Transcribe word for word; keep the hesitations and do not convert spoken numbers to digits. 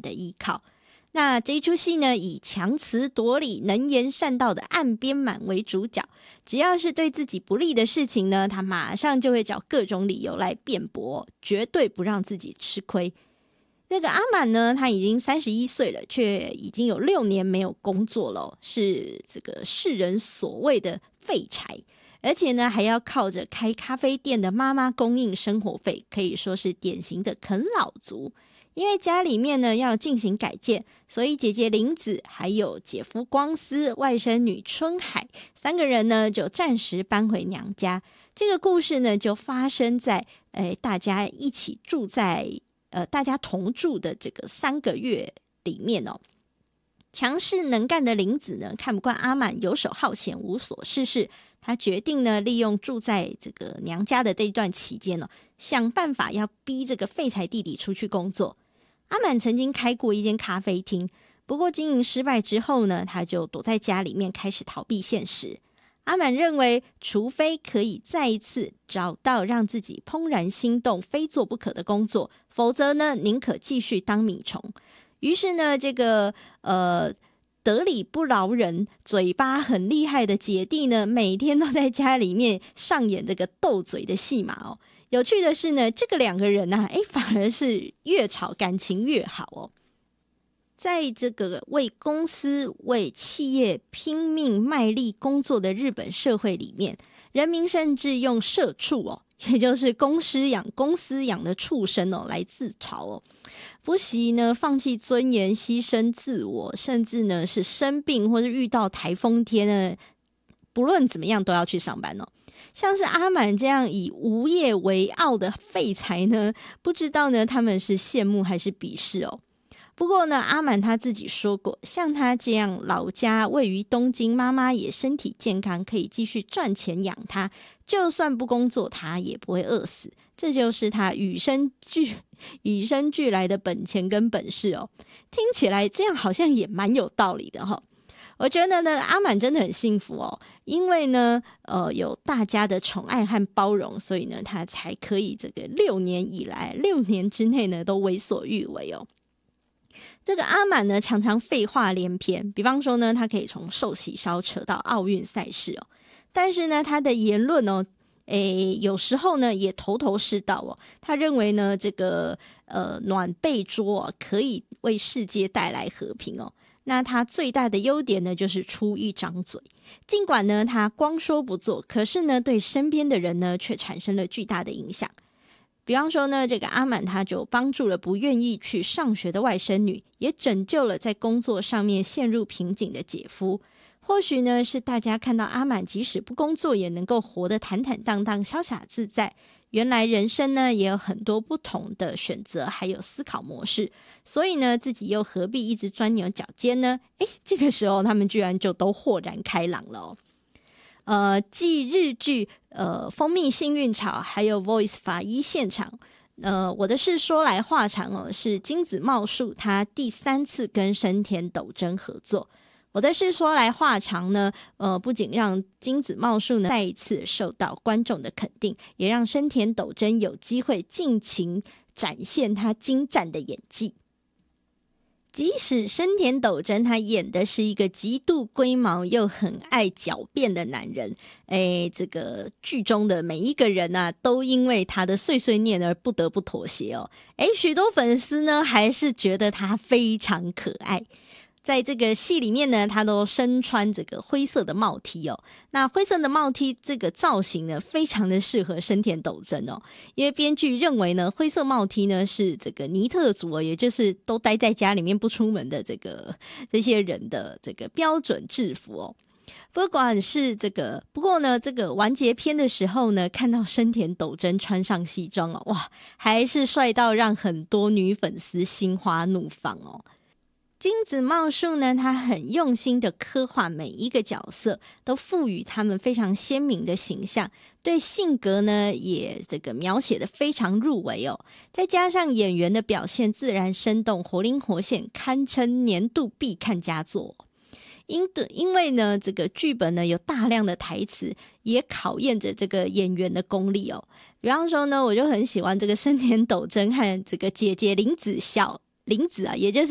满的依靠。那这一出戏呢，以强词夺理、能言善道的岸边满为主角，只要是对自己不利的事情呢，他马上就会找各种理由来辩驳，绝对不让自己吃亏。那个阿满呢，他已经三十一岁了，却已经有六年没有工作了，是这个世人所谓的废柴，而且呢还要靠着开咖啡店的妈妈供应生活费，可以说是典型的啃老族。因为家里面呢要进行改建，所以姐姐玲子还有姐夫光思、外甥女春海三个人呢就暂时搬回娘家。这个故事呢就发生在诶大家一起住在呃大家同住的这个三个月里面哦。强势能干的玲子呢看不惯阿满游手好闲、无所事事，他决定呢利用住在这个娘家的这一段期间哦，想办法要逼这个废柴弟弟出去工作。阿满曾经开过一间咖啡厅，不过经营失败之后呢，他就躲在家里面开始逃避现实。阿满认为，除非可以再一次找到让自己怦然心动、非做不可的工作，否则呢，宁可继续当米虫。于是呢，这个呃得理不饶人、嘴巴很厉害的姐弟呢，每天都在家里面上演这个斗嘴的戏码哦。有趣的是呢，这个两个人啊，诶，反而是越吵感情越好哦。在这个为公司、为企业拼命卖力工作的日本社会里面，人民甚至用社畜哦，也就是公司养公司养的畜生哦来自嘲哦，不惜呢放弃尊严、牺牲自我，甚至呢是生病或是遇到台风天呢，不论怎么样都要去上班哦。像是阿满这样以无业为傲的废柴呢，不知道呢他们是羡慕还是鄙视哦。不过呢，阿满他自己说过，像他这样老家位于东京，妈妈也身体健康，可以继续赚钱养他，就算不工作他也不会饿死，这就是他与生俱与生俱来的本钱跟本事哦。听起来这样好像也蛮有道理的哈、哦。我觉得呢，阿满真的很幸福哦，因为呢，呃，有大家的宠爱和包容，所以呢，他才可以这个六年以来，六年之内呢，都为所欲为哦。这个阿满呢，常常废话连篇，比方说呢，他可以从寿喜烧扯到奥运赛事哦，但是呢，他的言论哦，诶，有时候呢也头头是道哦。他认为呢，这个呃暖被捉、哦、可以为世界带来和平哦。那他最大的优点呢，就是出一张嘴。尽管呢，他光说不做，可是呢，对身边的人呢，却产生了巨大的影响。比方说呢，这个阿满他就帮助了不愿意去上学的外甥女，也拯救了在工作上面陷入瓶颈的姐夫。或许呢，是大家看到阿满即使不工作也能够活得坦坦荡荡、潇洒自在。原来人生呢也有很多不同的选择，还有思考模式，所以呢自己又何必一直钻牛角尖呢？诶，这个时候他们居然就都豁然开朗了哦。呃，继日剧呃《蜂蜜幸运草》还有《Voice》法医现场，呃，我的事说来话长哦，是金子茂树他第三次跟生田斗真合作。我的事说来话长呢，呃，不仅让金子茂树呢再一次受到观众的肯定，也让生田斗真有机会尽情展现他精湛的演技。即使生田斗真他演的是一个极度龟毛又很爱狡辩的男人，诶，这个剧中的每一个人啊，都因为他的碎碎念而不得不妥协哦。诶，许多粉丝呢还是觉得他非常可爱。在这个戏里面呢，他都身穿这个灰色的帽 T 哦。那灰色的帽 T 这个造型呢，非常的适合生田斗真哦。因为编剧认为呢，灰色帽 T 呢是这个尼特族哦，也就是都待在家里面不出门的这个这些人的这个标准制服哦。不管是这个，不过呢，这个完结篇的时候呢，看到生田斗真穿上西装哦，哇，还是帅到让很多女粉丝心花怒放哦。金子茂树呢，他很用心的刻画每一个角色，都赋予他们非常鲜明的形象，对性格呢也这个描写的非常入围哦。再加上演员的表现自然生动、活灵活现，堪称年度必看佳作。因因为呢，这个剧本呢有大量的台词，也考验着这个演员的功力哦。比方说呢，我就很喜欢这个生田斗真和这个姐姐林子孝林子啊，也就是